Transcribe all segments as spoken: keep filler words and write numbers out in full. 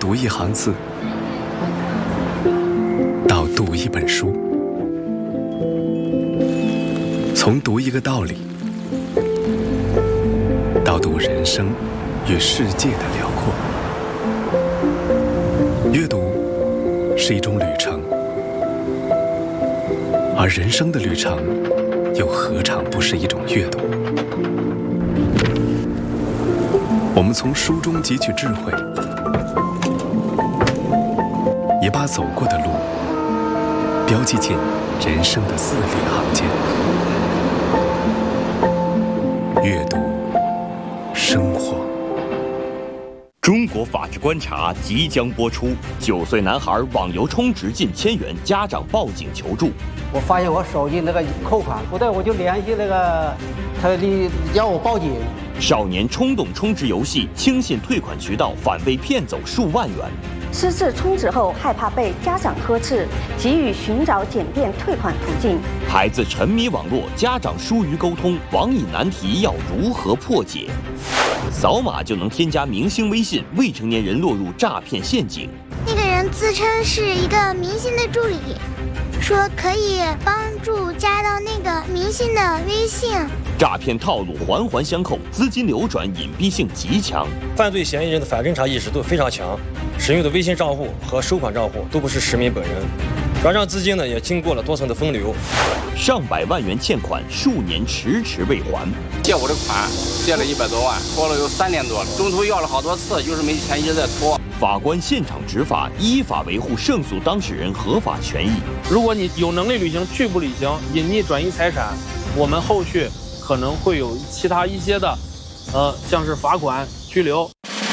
读一行字，到读一本书，从读一个道理，到读人生与世界的辽阔。阅读是一种旅程，而人生的旅程又何尝不是一种阅读？我们从书中汲取智慧，也把走过的路标记进人生的字里行间。阅读，生活。 中国法制观察即将播出。九岁男孩网游充值近千元，家长报警求助。 我发现我手机那个扣款不对，我就联系那个他的要我报警。 少年冲动充值游戏，轻信退款渠道，反被骗走数万元。 私自充值后害怕被家长呵斥，急于寻找简便退款途径。 孩子沉迷网络，家长疏于沟通，网瘾难题要如何破解？扫码就能添加明星微信，未成年人落入诈骗陷阱。 那个人自称是一个明星的助理，说可以帮助加到那个明星的微信。 诈骗套路环环相扣，资金流转隐蔽性极强， 犯罪嫌疑人的反侦查意识都非常强，使用的微信账户和收款账户都不是实名本人，转账资金呢也经过了多层的分流， 上百万元欠款，数年迟迟未还。 借我的款借了一百多万，拖了有三年多了，中途要了好多次，就是没钱一直在拖。 法官现场执法，依法维护胜诉当事人合法权益。 如果你有能力履行，拒不履行，隐匿转移财产，我们后续可能会有其他一些的，呃，像是罚款、拘留。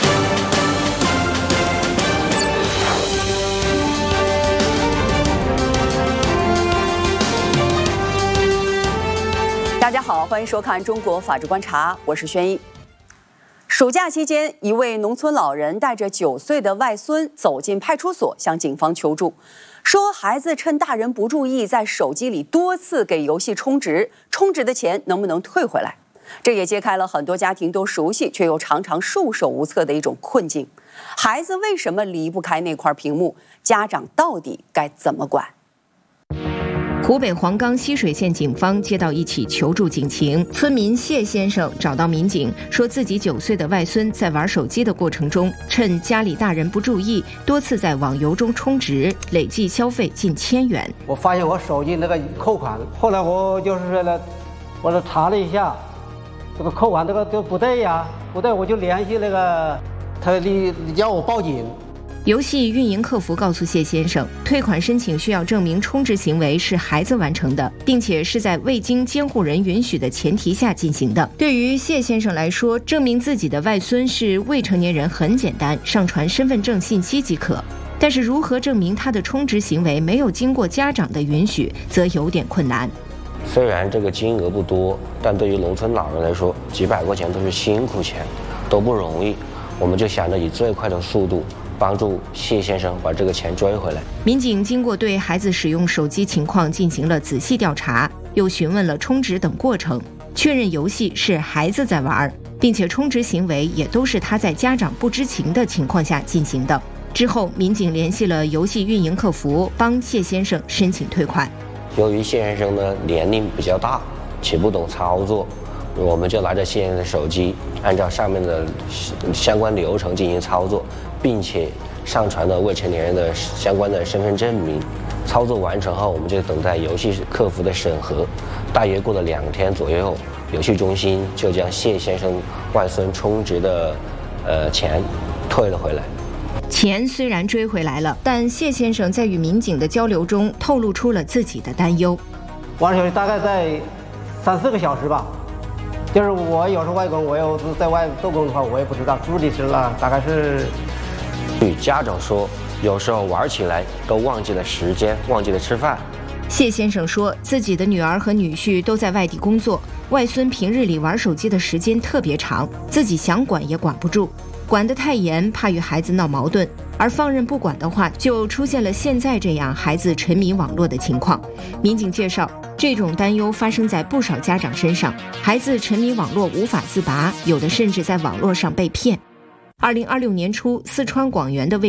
大家好，欢迎收看《中国法治观察》，我是轩一。暑假期间，一位农村老人带着九岁的外孙走进派出所，向警方求助，说孩子趁大人不注意，在手机里多次给游戏充值，充值的钱能不能退回来？这也揭开了很多家庭都熟悉却又常常束手无策的一种困境。孩子为什么离不开那块屏幕？家长到底该怎么管？ 湖北黄冈浠水县警方接到一起求助警情，村民谢先生找到民警，说自己九岁的外孙在玩手机的过程中，趁家里大人不注意，多次在网游中充值，累计消费近千元。 我发现我手机那个扣款，后来我就是说了，我就查了一下，这个扣款这个都不对呀，不对，我就联系那个他的要我报警。 游戏运营客服告诉谢先生，退款申请需要证明充值行为是孩子完成的，并且是在未经监护人允许的前提下进行的。对于谢先生来说，证明自己的外孙是未成年人很简单，上传身份证信息即可。但是如何证明他的充值行为没有经过家长的允许，则有点困难。 虽然这个金额不多，但对于农村老人来说，几百块钱都是辛苦钱，都不容易。我们就想着以最快的速度帮助谢先生把这个钱追回来。 民警经过对孩子使用手机情况进行了仔细调查，又询问了充值等过程，确认游戏是孩子在玩，并且充值行为也都是他在家长不知情的情况下进行的。之后，民警联系了游戏运营客服，帮谢先生申请退款。 由于谢先生呢年龄比较大，且不懂操作，我们就拿着谢先生的手机，按照上面的相关流程进行操作，并且上传了未成年人的相关的身份证明。操作完成后，我们就等待游戏客服的审核。大约过了两天左右，游戏中心就将谢先生外孙充值的呃钱退了回来。 钱虽然追回来了，但谢先生在与民警的交流中透露出了自己的担忧。 玩游戏大概在三四个小时吧。就是我有时候外公，我要是在外做工的话，我也不知道住的是了，大概是。 与家长说，有时候玩起来都忘记了时间，忘记了吃饭。 谢先生说，自己的女儿和女婿都在外地工作，外孙平日里玩手机的时间特别长，自己想管也管不住，管得太严，怕与孩子闹矛盾，而放任不管的话，就出现了现在这样孩子沉迷网络的情况。民警介绍，这种担忧发生在不少家长身上，孩子沉迷网络无法自拔，有的甚至在网络上被骗。二零二六年初，四川广元的卫